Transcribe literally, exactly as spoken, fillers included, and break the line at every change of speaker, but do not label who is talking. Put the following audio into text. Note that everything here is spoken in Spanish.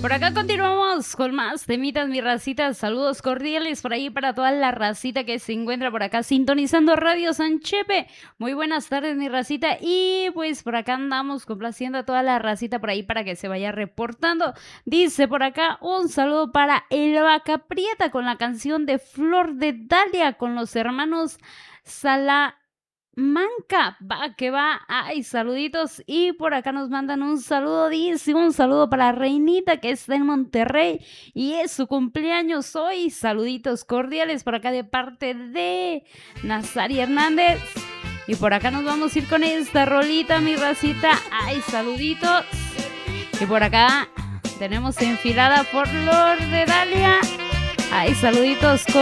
Por acá continuamos con más temitas, mi racita. Saludos cordiales por ahí para toda la racita que se encuentra por acá sintonizando Radio Sanchepe. Muy buenas tardes, mi racita. Y pues por acá andamos complaciendo a toda la racita por ahí para que se vaya reportando. Dice por acá un saludo para El Vaca Prieta con la canción de Flor de Dalia con los hermanos Sala. Manca, va que va, ay, saluditos, y por acá nos mandan un saludo, dice, un saludo para Reinita que está en Monterrey y es su cumpleaños hoy, saluditos cordiales por acá de parte de Nazari Hernández, y por acá nos vamos a ir con esta rolita, mi racita, ay, saluditos, y por acá tenemos enfilada por Flor de Dalia, ay, saluditos con